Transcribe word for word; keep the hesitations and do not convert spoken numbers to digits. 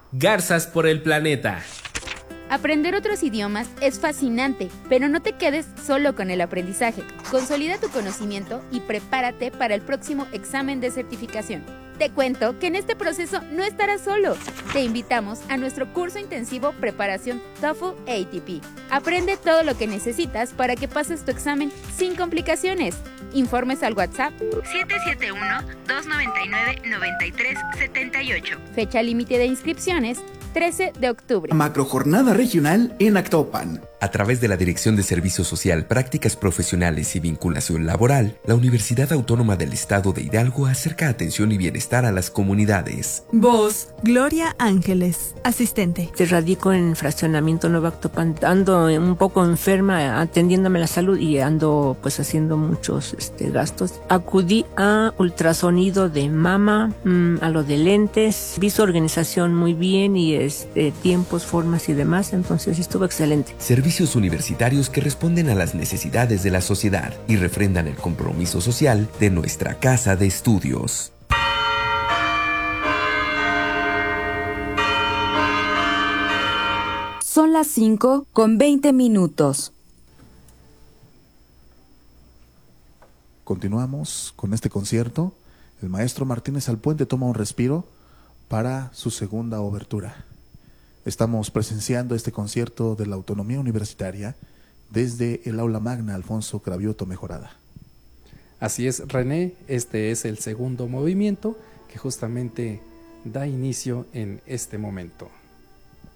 Garzas por el planeta. Aprender otros idiomas es fascinante, pero no te quedes solo con el aprendizaje. Consolida tu conocimiento y prepárate para el próximo examen de certificación. Te cuento que en este proceso no estarás solo. Te invitamos a nuestro curso intensivo Preparación TOEFL A T P. Aprende todo lo que necesitas para que pases tu examen sin complicaciones. Informes al WhatsApp siete siete uno, dos nueve nueve, nueve tres siete ocho. Fecha límite de inscripciones trece de octubre. Macrojornada regional en Actopan. A través de la Dirección de Servicio Social, Prácticas Profesionales y Vinculación Laboral, la Universidad Autónoma del Estado de Hidalgo acerca atención y bienestar a las comunidades. Voz, Gloria Ángeles, asistente. Te radico en Fraccionamiento Nuevo Actopan. Ando un poco enferma, atendiéndome la salud y ando pues haciendo muchos este, gastos. Acudí a ultrasonido de mama, mmm, a lo de lentes. Vi su organización muy bien y este, tiempos, formas y demás, entonces estuvo excelente. Servicios universitarios que responden a las necesidades de la sociedad y refrendan el compromiso social de nuestra casa de estudios. Son las cinco con veinte minutos. Continuamos con este concierto. El maestro Martínez Alpuente toma un respiro para su segunda obertura. Estamos presenciando este concierto de la Autonomía Universitaria desde el Aula Magna Alfonso Cravioto Mejorada. Así es, René, este es el segundo movimiento que justamente da inicio en este momento.